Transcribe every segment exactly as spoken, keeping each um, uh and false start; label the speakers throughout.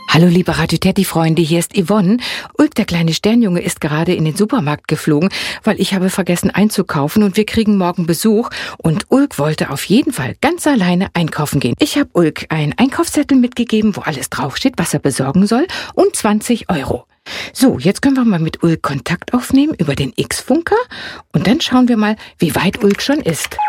Speaker 1: Hallo liebe Radio Teddy-Freunde, hier ist Yvonne. Ulk, der kleine Sternjunge, ist gerade in den Supermarkt geflogen, weil ich habe vergessen einzukaufen und wir kriegen morgen Besuch. Und Ulk wollte auf jeden Fall ganz alleine einkaufen gehen. Ich habe Ulk einen Einkaufszettel mitgegeben, wo alles draufsteht, was er besorgen soll, und zwanzig Euro. So, jetzt können wir mal mit Ulk Kontakt aufnehmen über den X-Funker und dann schauen wir mal, wie weit Ulk schon ist.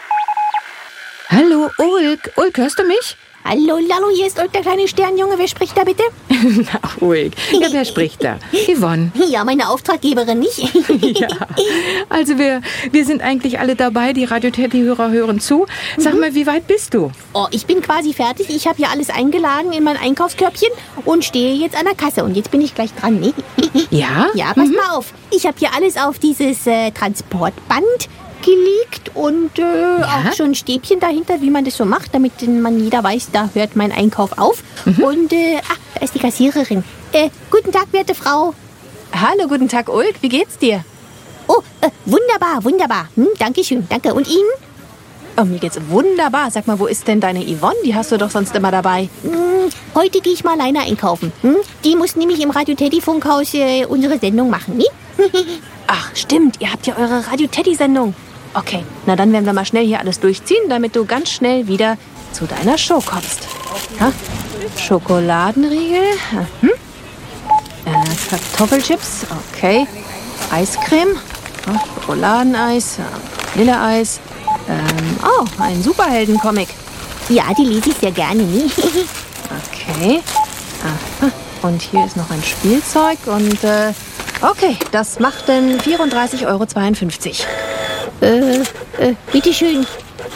Speaker 1: Hallo Ulk, Ulk, hörst du mich?
Speaker 2: Hallo, Lalo, hier ist Ulk, der kleine Sternjunge. Wer spricht da bitte?
Speaker 1: Na, Ulk. Ja, wer spricht da? Yvonne.
Speaker 2: Ja, meine Auftraggeberin, nicht?
Speaker 1: Ja, also wir, wir sind eigentlich alle dabei, die Radio Teddy-Hörer hören zu. Sag mhm. mal, wie weit bist du?
Speaker 2: Oh, ich bin quasi fertig. Ich habe hier alles eingeladen in mein Einkaufskörbchen und stehe jetzt an der Kasse. Und jetzt bin ich gleich dran, ne?
Speaker 1: Ja?
Speaker 2: Ja, pass
Speaker 1: mhm.
Speaker 2: mal auf. Ich habe hier alles auf dieses äh, Transportband gelegt und äh,
Speaker 1: ja?
Speaker 2: auch schon ein Stäbchen dahinter, wie man das so macht, damit man jeder weiß, da hört mein Einkauf auf. Mhm. Und, äh, ach, da ist die Kassiererin. Äh, guten Tag, werte Frau.
Speaker 3: Hallo, guten Tag, Ulk. Wie geht's dir?
Speaker 2: Oh, äh, wunderbar, wunderbar. Hm, Dankeschön, danke. Und Ihnen?
Speaker 3: Oh, mir geht's wunderbar. Sag mal, wo ist denn deine Yvonne? Die hast du doch sonst immer dabei.
Speaker 2: Hm, heute gehe ich mal alleine einkaufen. Hm? Die muss nämlich im Radio Teddy Funkhaus äh, unsere Sendung machen, ne?
Speaker 3: Ach, stimmt. Ihr habt ja eure Radio Teddy Sendung. Okay, na dann werden wir mal schnell hier alles durchziehen, damit du ganz schnell wieder zu deiner Show kommst. Ha? Schokoladenriegel. Hm? Äh, Kartoffelchips. Okay. Eiscreme. Ja, Schokoladeneis. Vanilleeis. Ähm, oh, ein Superhelden-Comic.
Speaker 2: Ja, die lese ich sehr gerne, ne?
Speaker 3: Okay. Aha. Und hier ist noch ein Spielzeug und, äh, okay, das macht dann vierunddreißig Euro zweiundfünfzig.
Speaker 2: Äh, äh, bitteschön.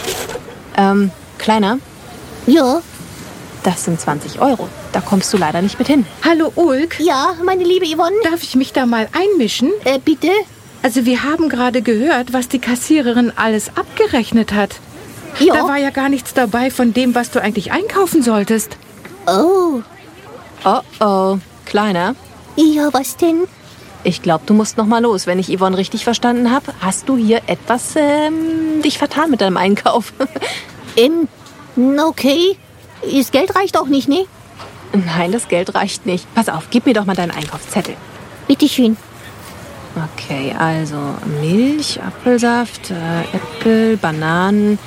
Speaker 3: Ähm, Kleiner?
Speaker 2: Ja?
Speaker 3: Das sind zwanzig Euro. Da kommst du leider nicht mit hin.
Speaker 1: Hallo Ulk.
Speaker 2: Ja, meine liebe Yvonne?
Speaker 1: Darf ich mich da mal einmischen?
Speaker 2: Äh, bitte?
Speaker 1: Also wir haben gerade gehört, was die Kassiererin alles abgerechnet hat.
Speaker 2: Ja?
Speaker 1: Da war ja gar nichts dabei von dem, was du eigentlich einkaufen solltest.
Speaker 2: Oh.
Speaker 3: Oh, oh. Kleiner?
Speaker 2: Ja, was denn?
Speaker 3: Ich glaube, du musst noch mal los. Wenn ich Yvonne richtig verstanden habe, hast du hier etwas ähm, dich vertan mit deinem Einkauf.
Speaker 2: ähm, okay. Das Geld reicht auch nicht, ne?
Speaker 3: Nein, das Geld reicht nicht. Pass auf, gib mir doch mal deinen Einkaufszettel.
Speaker 2: Bitteschön.
Speaker 3: Okay, also Milch, Apfelsaft, äh, Äpfel, Bananen.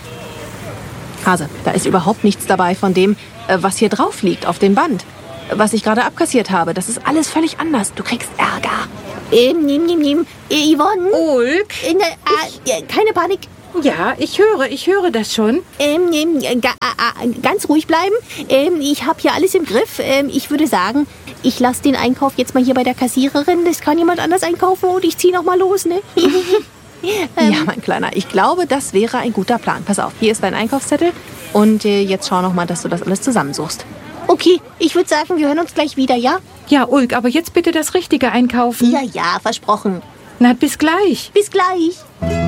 Speaker 3: Hase, da ist überhaupt nichts dabei von dem, äh, was hier drauf liegt auf dem Band. Was ich gerade abkassiert habe. Das ist alles völlig anders. Du kriegst Ärger.
Speaker 2: Ähm, nimm, nimm, nimm. Äh, Yvonne?
Speaker 1: Ulk?
Speaker 2: Äh, ne, äh, keine Panik.
Speaker 1: Ja, ich höre, ich höre das schon.
Speaker 2: Ähm, ähm, ga, äh, ganz ruhig bleiben. Ähm, ich habe hier alles im Griff. Ähm, ich würde sagen, ich lasse den Einkauf jetzt mal hier bei der Kassiererin. Das kann jemand anders einkaufen und ich ziehe noch mal los, ne?
Speaker 3: ähm. Ja, mein Kleiner, ich glaube, das wäre ein guter Plan. Pass auf, hier ist dein Einkaufszettel. Und äh, jetzt schau noch mal, dass du das alles zusammensuchst.
Speaker 2: Okay, ich würde sagen, wir hören uns gleich wieder, ja?
Speaker 1: Ja, Ulk, aber jetzt bitte das Richtige einkaufen.
Speaker 2: Ja, ja, versprochen.
Speaker 1: Na, bis gleich.
Speaker 2: Bis gleich.